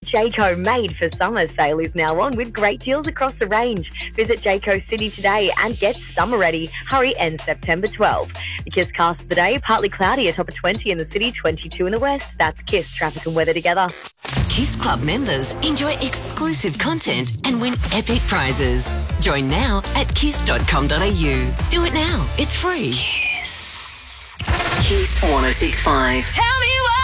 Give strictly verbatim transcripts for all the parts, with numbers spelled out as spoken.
Jayco Made for Summer sale is now on with great deals across the range. Visit Jayco City today and get summer ready. Hurry, ends September twelfth. The Kiss cast of the day, partly cloudy, a top of twenty in the city, twenty-two in the west. That's Kiss traffic and weather together. Kiss Club members enjoy exclusive content and win epic prizes. Join now at kiss dot com dot a u. Do it now. It's free. Kiss. Kiss one oh six point five. Tell me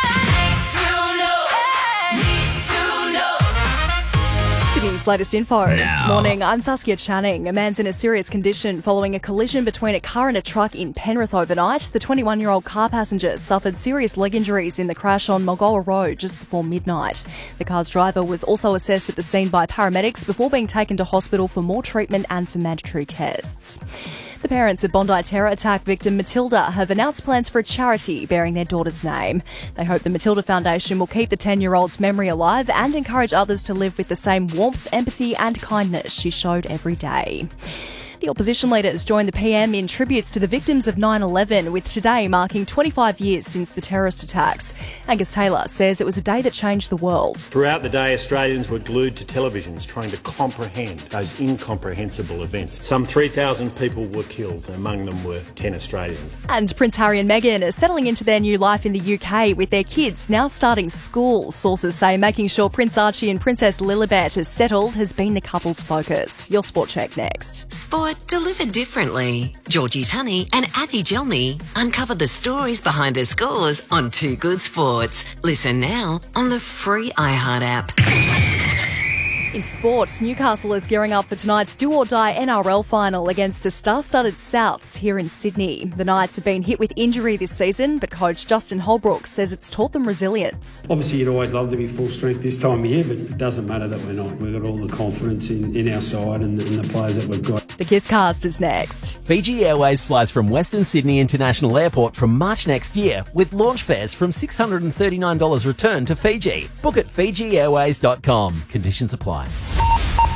Sydney's latest info. Now. Morning, I'm Saskia Channing. A man's in a serious condition following a collision between a car and a truck in Penrith overnight. The twenty-one-year-old car passenger suffered serious leg injuries in the crash on Mulgoa Road just before midnight. The car's driver was also assessed at the scene by paramedics before being taken to hospital for more treatment and for mandatory tests. The parents of Bondi terror attack victim Matilda have announced plans for a charity bearing their daughter's name. They hope the Matilda Foundation will keep the ten-year-old's memory alive and encourage others to live with the same warmth, empathy and kindness she showed every day. The opposition leaders joined the P M in tributes to the victims of nine eleven, with today marking twenty-five years since the terrorist attacks. Angus Taylor says it was a day that changed the world. Throughout the day, Australians were glued to televisions trying to comprehend those incomprehensible events. Some three thousand people were killed, and among them were ten Australians. And Prince Harry and Meghan are settling into their new life in the U K, with their kids now starting school. Sources say making sure Prince Archie and Princess Lilibet is settled has been the couple's focus. Your Sport Check next. Sport delivered differently. Georgie Tunney and Abby Gelmy uncover the stories behind the scores on Too Good Sports. Listen now on the free iHeart app. In sport, Newcastle is gearing up for tonight's do-or-die N R L final against a star-studded Souths here in Sydney. The Knights have been hit with injury this season, but coach Justin Holbrook says it's taught them resilience. Obviously, you'd always love to be full strength this time of year, but it doesn't matter that we're not. We've got all the confidence in, in our side and, and the players that we've got. The Kiss cast is next. Fiji Airways flies from Western Sydney International Airport from March next year, with launch fares from six hundred thirty-nine dollars return to Fiji. Book at fiji airways dot com. Conditions apply.